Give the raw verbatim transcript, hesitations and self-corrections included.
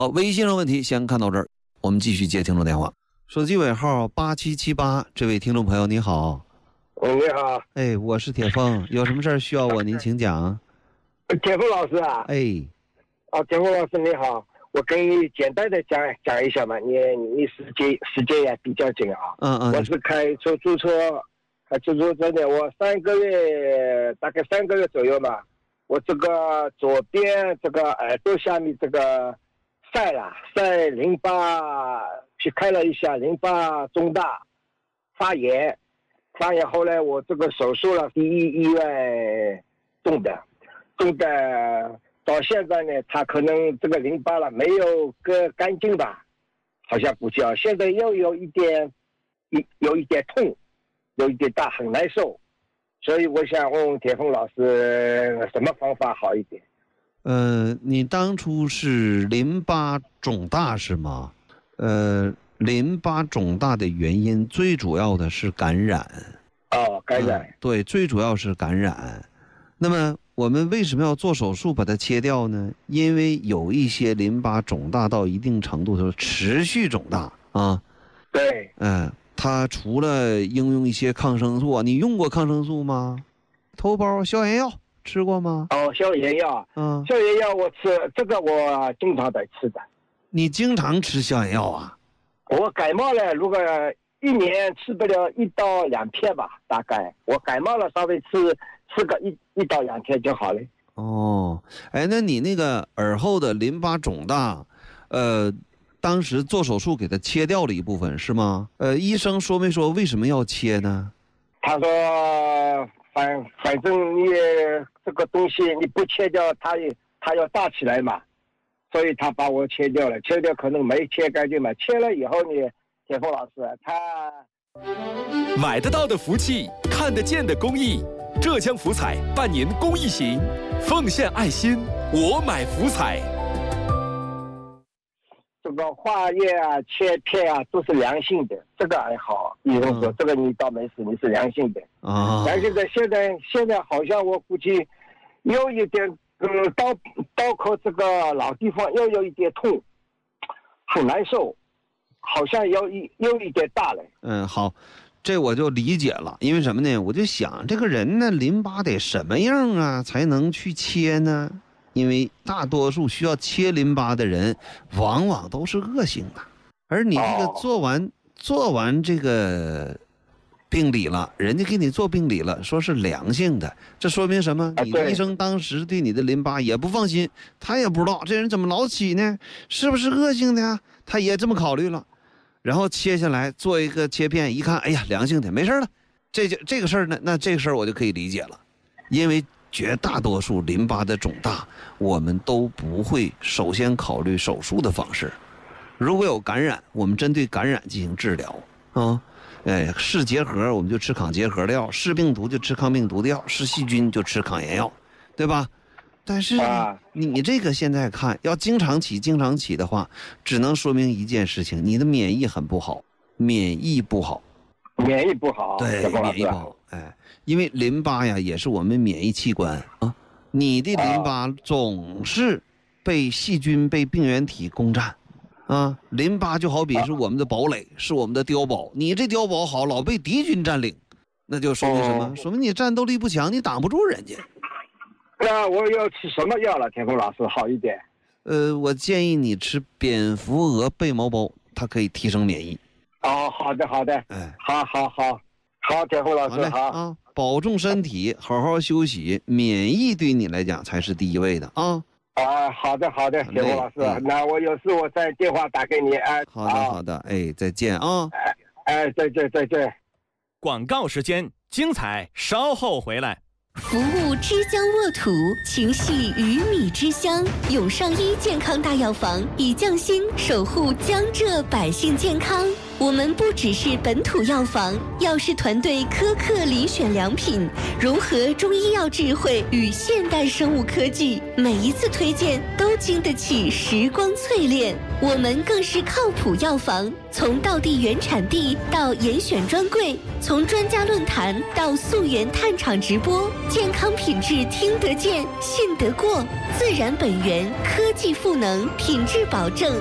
好，微信上问题先看到这儿，我们继续接听众电话。手机尾号八七七八，这位听众朋友你好。 嗯，你好。 哎，我是铁峰，有什么事儿需要我您请讲。 铁峰老师啊。 哎。 啊，铁峰老师你好，我跟你简单的讲讲一下嘛，你你时间时间也比较紧啊。 嗯嗯。 我是开出租车，开出租车的，我三个月大概三个月左右嘛，我这个左边这个耳朵下面这个晒了晒淋巴，去开了一下淋巴中大发炎，发炎后来我这个手术了，第一医院动的，动的。到现在呢，他可能这个淋巴了没有割干净吧，好像不叫。现在又有一点，一有一点痛，有一点大，很难受。所以我想问问铁峰老师，什么方法好一点？ 呃，你当初是淋巴肿大是吗？呃，淋巴肿大的原因最主要的是感染。 哦，感染。 嗯、对，最主要是感染。那么我们为什么要做手术把它切掉呢？因为有一些淋巴肿大到一定程度的时候持续肿大啊。 对。 嗯、呃，它除了应用一些抗生素，你用过抗生素吗？头孢消炎药吃过吗？ 哦，消炎药。 嗯， 消炎药我吃，这个我经常在吃的。 你经常吃消炎药啊？ 我感冒了，如果一年吃不了一到两片吧，大概我感冒了稍微吃。吃个一一到两天就好了。 哦，哎，那你那个耳后的淋巴肿大，呃，当时做手术给它切掉了一部分是吗？呃，医生说没说为什么要切呢？ 他说，反反正你这个东西你不切掉，它也它要大起来嘛，所以他把我切掉了。切掉可能没切干净嘛，切了以后你，铁峰老师他买得到的福气，看得见的公益。浙江福彩办年公益行，奉献爱心，我买福彩。 这个化验啊、切片啊都是良性的，这个还好。医生说、嗯、这个你倒没事，你是良性的。 啊， 良性的现在现在好像我估计有一点，嗯，刀刀口这个老地方又有一点痛，很难受，好像有一有一点大了。 嗯，好。这我就理解了，因为什么呢？我就想这个人呢，淋巴得什么样啊，才能去切呢？因为大多数需要切淋巴的人，往往都是恶性的。而你这个做完、哦、做完这个病理了，人家给你做病理了，说是良性的，这说明什么？你的医生当时对你的淋巴也不放心，他也不知道这人怎么老起呢？是不是恶性的呀？他也这么考虑了。然后切下来做一个切片，一看，哎呀，良性的，没事了。这就这个事儿呢，那这个事儿我就可以理解了，因为绝大多数淋巴的肿大，我们都不会首先考虑手术的方式。如果有感染，我们针对感染进行治疗啊。哎，是结核我们就吃抗结核的药，是病毒就吃抗病毒的药，是细菌就吃抗炎药，对吧？但是你这个现在看要经常起经常起的话，只能说明一件事情，你的免疫很不好，免疫不好， 免疫不好， 对，免疫不好。哎，因为淋巴呀也是我们免疫器官啊，你的淋巴总是被细菌被病原体攻占啊，淋巴就好比是我们的堡垒，是我们的碉堡，你这碉堡好老被敌军占领，那就说明什么？说明你战斗力不强，你挡不住人家。 那我要吃什么药了，田峰老师好一点？ 呃，我建议你吃蝙蝠蛾贝毛包，它可以提升免疫。 哦，好的好的，哎，好好好，好，田峰老师好啊，保重身体，好好休息，免疫对你来讲才是第一位的啊。 啊，好的好的，田峰老师，嗯、那我有事我再电话打给你啊。 好的好的，哎，再见啊。 哎哎，再见再见。 广告时间，精彩稍后回来。 服务之江沃土，情系鱼米之乡。永上医健康大药房以匠心守护江浙百姓健康。 我们不只是本土药房，药师团队苛刻遴选良品，融合中医药智慧与现代生物科技，每一次推荐都经得起时光淬炼。我们更是靠谱药房，从道地原产地到严选专柜，从专家论坛到溯源探厂直播，健康品质听得见、信得过，自然本源，科技赋能，品质保证。